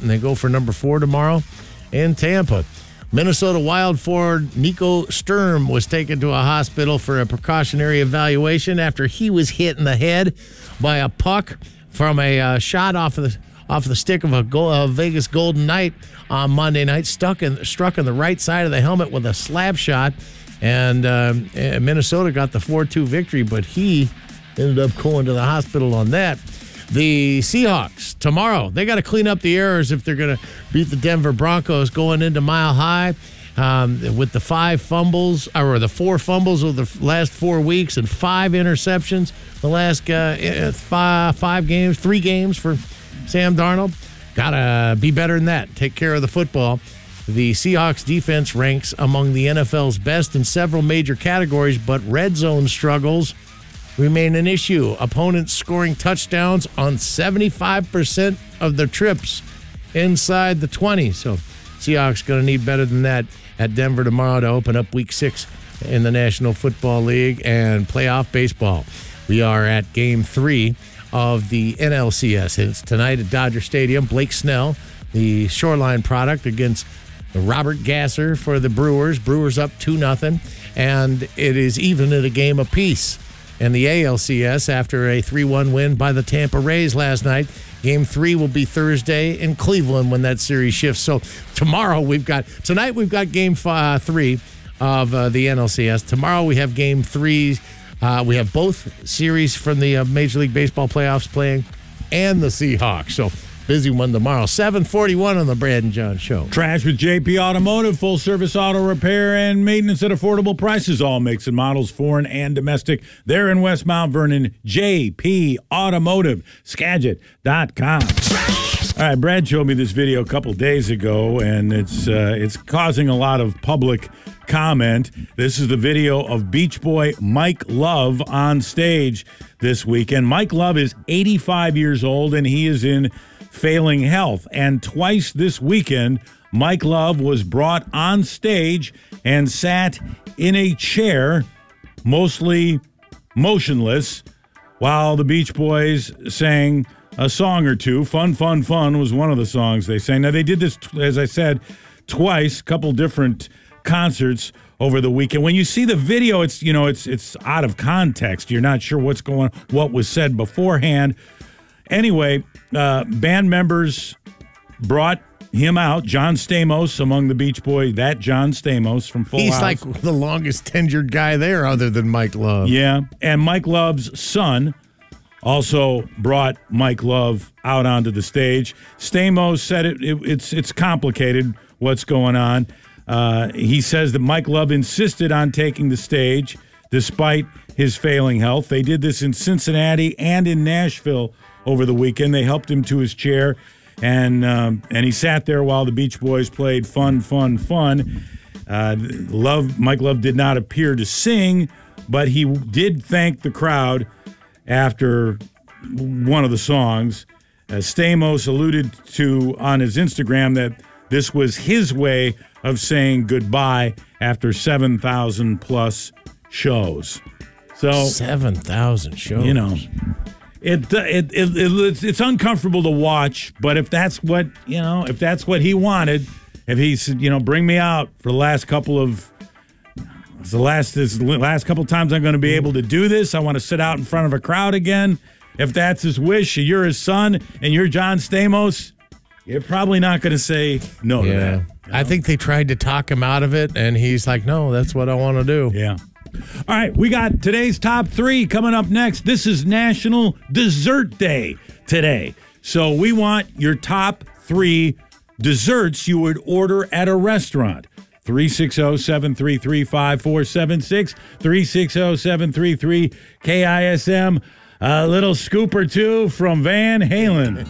and they go for number 4 tomorrow in Tampa. Minnesota Wild forward Nico Sturm was taken to a hospital for a precautionary evaluation after he was hit in the head by a puck from a shot off the stick of a Vegas Golden Knight on Monday night. Struck in the right side of the helmet with a slap shot, and Minnesota got the 4-2 victory, but he ended up going to the hospital on that. The Seahawks, tomorrow, they got to clean up the errors if they're going to beat the Denver Broncos going into Mile High with the 4 fumbles of the last 4 weeks and 5 interceptions the last 3 games for Sam Darnold. Got to be better than that. Take care of the football. The Seahawks defense ranks among the NFL's best in several major categories, but red zone struggles remain an issue. Opponents scoring touchdowns on 75% of their trips inside the 20. So Seahawks going to need better than that at Denver tomorrow to open up Week 6 in the National Football League and playoff baseball. We are at Game 3 of the NLCS. It's tonight at Dodger Stadium. Blake Snell, the Shoreline product, against Robert Gasser for the Brewers. Brewers up 2-0, and it is even at a game apiece. And the ALCS, after a 3-1 win by the Tampa Rays last night, Game 3 will be Thursday in Cleveland when that series shifts. So tonight we've got Game 3 of the NLCS. Tomorrow we have Game 3. We have both series from the Major League Baseball playoffs playing, and the Seahawks. So busy one tomorrow. 7:41 on the Brad and John Show. Trash with JP Automotive, full service auto repair and maintenance at affordable prices. All makes and models, foreign and domestic. They're in West Mount Vernon. JP Automotive, Skagit.com. All right, Brad showed me this video a couple days ago, and it's causing a lot of public comment. This is the video of Beach Boy Mike Love on stage this weekend. Mike Love is 85 years old, and he is in failing health. And twice this weekend, Mike Love was brought on stage and sat in a chair, mostly motionless, while the Beach Boys sang a song or two. Fun, Fun, Fun was one of the songs they sang. Now, they did this, as I said, twice, a couple different concerts over the weekend. When you see the video, it's out of context. You're not sure what was said beforehand. Anyway, band members brought him out. John Stamos among the Beach Boys. That John Stamos from Full House. He's like the longest tenured guy there other than Mike Love. Yeah, and Mike Love's son also brought Mike Love out onto the stage. Stamos said it's complicated what's going on. He says that Mike Love insisted on taking the stage despite his failing health. They did this in Cincinnati and in Nashville over the weekend. They helped him to his chair, and he sat there while the Beach Boys played Fun, Fun, Fun. Mike Love did not appear to sing, but he did thank the crowd after one of the songs. Stamos alluded to on his Instagram that this was his way of saying goodbye after 7,000 plus shows. So 7,000 shows. You know, it's uncomfortable to watch, but if that's what he wanted, if he said, bring me out for the last couple of last couple times I'm going to be able to do this. I want to sit out in front of a crowd again. If that's his wish, you're his son and you're John Stamos, you're probably not going to say no to that. I think they tried to talk him out of it, and he's like, no, that's what I want to do. Yeah. All right, we got today's top 3 coming up next. This is National Dessert Day today. So we want your top 3 desserts you would order at a restaurant. 360-733-5476, 360-733-KISM. A little scoop or two from Van Halen.